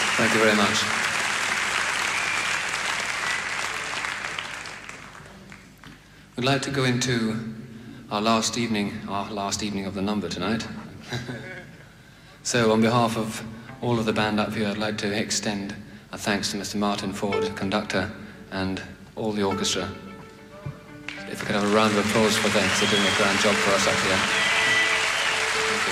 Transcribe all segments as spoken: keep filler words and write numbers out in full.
Thank you very much. We'd like to go into our last evening, our last evening of the number tonight. So on behalf of all of the band up here, I'd like to extend a thanks to Mister Martin Ford, conductor, and all the orchestra. If we could have a round of applause for them, they're doing a grand job for us up here. Thank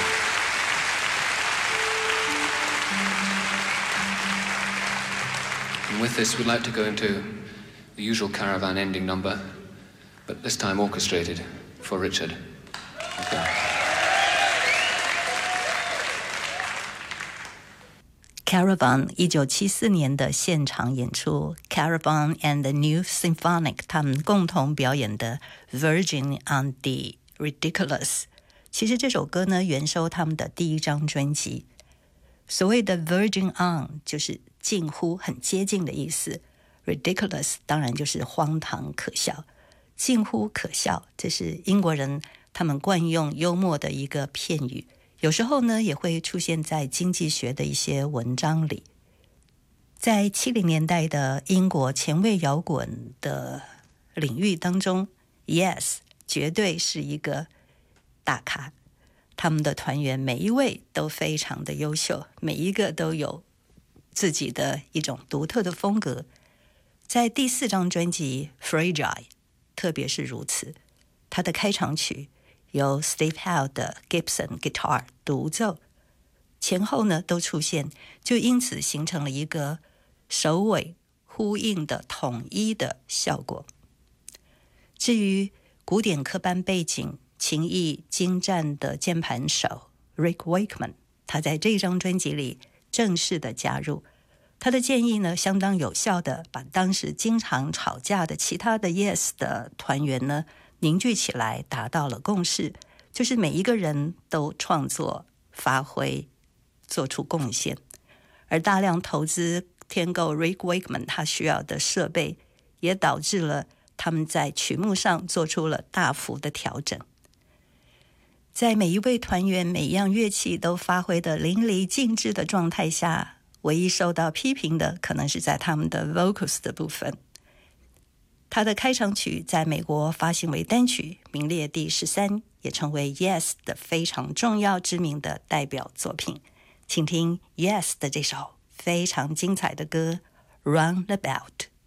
you. And with this, we'd like to go into the usual Caravan ending number, but this time orchestrated for Richard. Okay. Caravan 一九七四年的现场演出 Caravan and the New Symphonic 他们共同表演的 Virgin on the Ridiculous。 其实这首歌呢原收他们的第一张专辑。所谓的 Virgin on 就是近乎很接近的意思， Ridiculous 当然就是荒唐可笑，近乎可笑，这是英国人他们惯用幽默的一个片语，有时候呢也会出现在经济学的一些文章里。在七零年代的英国前卫摇滚的领域当中， Yes 绝对是一个大咖，他们的团员每一位都非常的优秀，每一个都有自己的一种独特的风格。在第四张专辑 Fragile 特别是如此，它的开场曲由 Steve Howe 的 Gibson Guitar 独奏，前后呢都出现，就因此形成了一个首尾呼应的统一的效果。至于古典科班背景、琴艺精湛的键盘手 Rick Wakeman， 他在这张专辑里正式的加入，他的建议呢相当有效的把当时经常吵架的其他的 Yes 的团员呢凝聚起来，达到了共识，就是每一个人都创作发挥做出贡献。而大量投资添购 Rick Wakeman 他需要的设备，也导致了他们在曲目上做出了大幅的调整。在每一位团员每一样乐器都发挥得淋漓尽致的状态下，唯一受到批评的可能是在他们的 vocals 的部分。他的开场曲在美国发行为单曲，名列第十三，也成为 Yes 的非常重要知名的代表作品。请听 Yes 的这首非常精彩的歌 Roundabout。